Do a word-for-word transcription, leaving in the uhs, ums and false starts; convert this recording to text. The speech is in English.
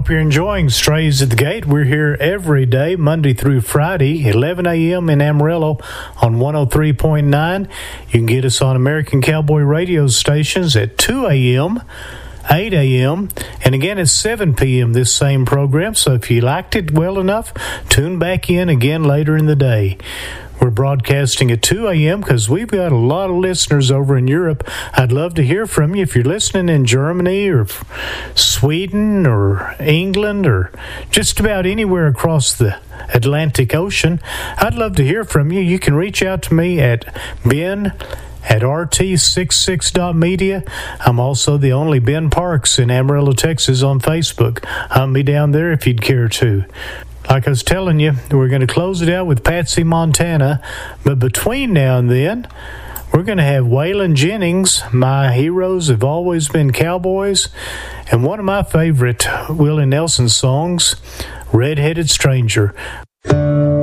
Hope you're enjoying Strays at the Gate. We're here every day, Monday through Friday, eleven a.m. in Amarillo on one oh three point nine. You can get us on American Cowboy radio stations at two a.m., eight a.m., and again at seven p.m. this same program. So if you liked it well enough, tune back in again later in the day. We're broadcasting at two a.m. because we've got a lot of listeners over in Europe. I'd love to hear from you. If you're listening in Germany or Sweden or England or just about anywhere across the Atlantic Ocean, I'd love to hear from you. You can reach out to me at Ben at R T sixty-six dot media. I'm also the only Ben Parks in Amarillo, Texas on Facebook. Hunt me down there if you'd care to. Like I was telling you, we're going to close it out with Patsy Montana, but between now and then, we're going to have Waylon Jennings. My heroes have always been cowboys, and one of my favorite Willie Nelson songs, Red-Headed Stranger.